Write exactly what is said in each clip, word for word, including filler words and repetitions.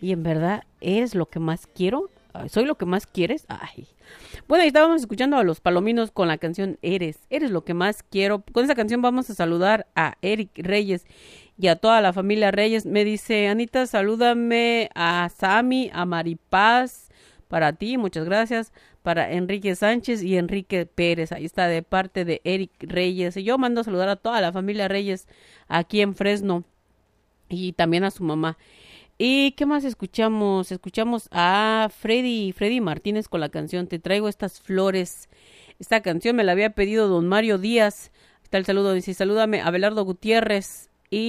y en verdad eres lo que más quiero. Ay, soy lo que más quieres. Ay. Bueno, y estábamos escuchando a los Palominos con la canción Eres. Eres lo que más quiero. Con esa canción vamos a saludar a Eric Reyes y a toda la familia Reyes. Me dice, Anita, salúdame a Sammy, a Maripaz, para ti, muchas gracias. Para Enrique Sánchez y Enrique Pérez. Ahí está, de parte de Eric Reyes. Y yo mando a saludar a toda la familia Reyes aquí en Fresno. Y también a su mamá. ¿Y qué más escuchamos? Escuchamos a Freddy, Freddy Martínez con la canción Te traigo estas flores. Esta canción me la había pedido don Mario Díaz. Está el saludo, dice, salúdame a Abelardo Gutiérrez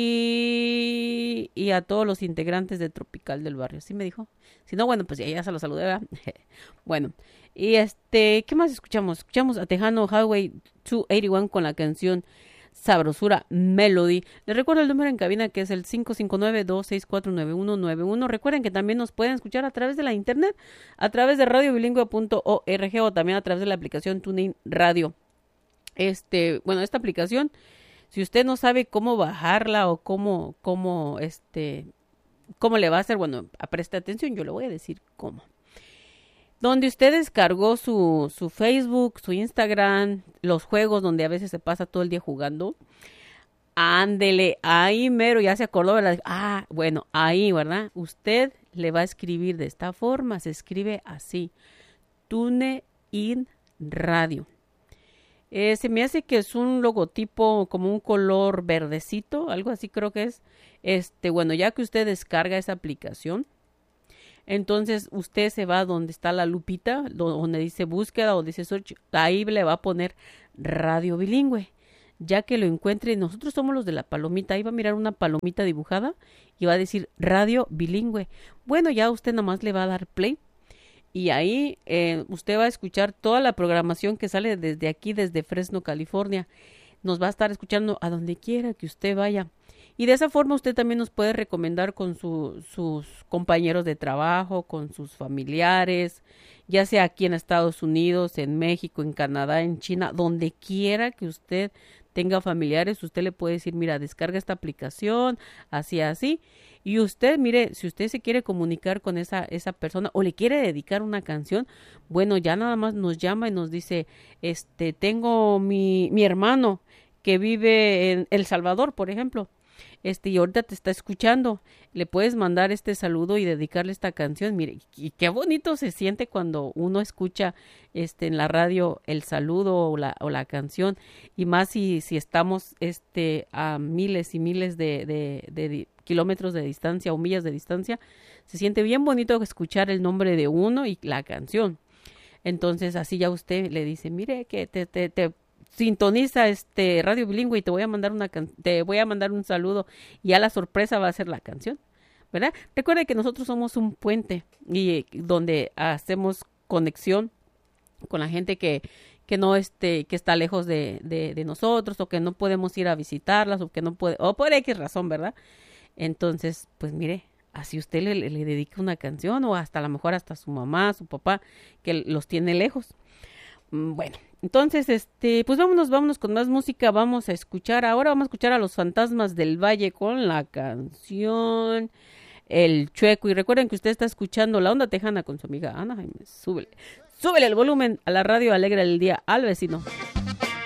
y, y a todos los integrantes de Tropical del Barrio. ¿Sí me dijo? Si no, bueno, pues ya, ya se lo saludé, ¿verdad? Bueno, y este, ¿qué más escuchamos? Escuchamos a Tejano Highway doscientos ochenta y uno con la canción Sabrosura Melody. Les recuerdo el número en cabina que es el cinco cinco nueve, dos seis cuatro, nueve uno nueve uno. Recuerden que también nos pueden escuchar a través de la internet, a través de radio bilingüe punto org o también a través de la aplicación TuneIn Radio. Este, bueno, esta aplicación, si usted no sabe cómo bajarla o cómo, cómo, este, cómo le va a hacer, bueno, preste atención, yo le voy a decir cómo. Donde usted descargó su, su Facebook, su Instagram, los juegos donde a veces se pasa todo el día jugando. Ándele, ahí mero, ya se acordó, ¿verdad? Ah, bueno, ahí, ¿verdad? Usted le va a escribir de esta forma, se escribe así, TuneIn Radio. Eh, se me hace que es un logotipo como un color verdecito, algo así creo que es. Este, bueno, ya que usted descarga esa aplicación, entonces usted se va donde está la lupita, donde dice búsqueda o dice search, ahí le va a poner radio bilingüe. Ya que lo encuentre, nosotros somos los de la palomita, ahí va a mirar una palomita dibujada y va a decir radio bilingüe. Bueno, ya usted nomás le va a dar play y ahí eh, usted va a escuchar toda la programación que sale desde aquí, desde Fresno, California. Nos va a estar escuchando a donde quiera que usted vaya. Y de esa forma usted también nos puede recomendar con su, sus compañeros de trabajo, con sus familiares, ya sea aquí en Estados Unidos, en México, en Canadá, en China, donde quiera que usted tenga familiares, usted le puede decir, mira, descarga esta aplicación, así, así. Y usted, mire, si usted se quiere comunicar con esa, esa persona o le quiere dedicar una canción, bueno, ya nada más nos llama y nos dice, este, tengo mi, mi hermano que vive en El Salvador, por ejemplo. Este, y ahorita te está escuchando, le puedes mandar este saludo y dedicarle esta canción. Mire, y qué bonito se siente cuando uno escucha este en la radio el saludo o la, o la canción, y más si, si estamos este a miles y miles de, de, de, de kilómetros de distancia o millas de distancia, se siente bien bonito escuchar el nombre de uno y la canción. Entonces así ya usted le dice, mire que te, te, te sintoniza este radio bilingüe y te voy a mandar una can- te voy a mandar un saludo, y ya la sorpresa va a ser la canción, ¿verdad? Recuerde que nosotros somos un puente y eh, donde hacemos conexión con la gente que que no este que está lejos de, de, de nosotros, o que no podemos ir a visitarlas, o que no puede, o por X razón, ¿verdad? Entonces, pues mire, así usted le, le, le dedica una canción, o hasta a lo mejor hasta su mamá, su papá, que los tiene lejos. Bueno, entonces, este, pues vámonos, vámonos con más música. Vamos a escuchar, ahora vamos a escuchar a los Fantasmas del Valle con la canción El Chueco. Y recuerden que usted está escuchando La Onda Tejana con su amiga Ana Jaime. Súbele, súbele el volumen a la radio, alegra el día al vecino.